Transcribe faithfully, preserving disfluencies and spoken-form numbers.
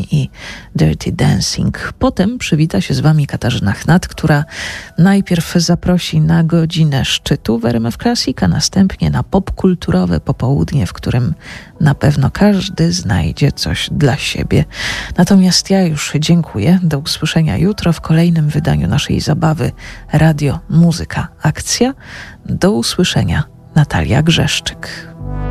i Dirty Dancing. Potem przywita się z wami Katarzyna Chnat, która najpierw zaprosi na godzinę szczytu w R M F Classic, a następnie na popkulturowe popołudnie, w którym na pewno każdy znajdzie coś dla siebie. Natomiast ja już dziękuję. Do usłyszenia jutro w kolejnym wydaniu naszej zabawy Radio Muzyka Akcja. Do usłyszenia. Natalia Grzeszczyk.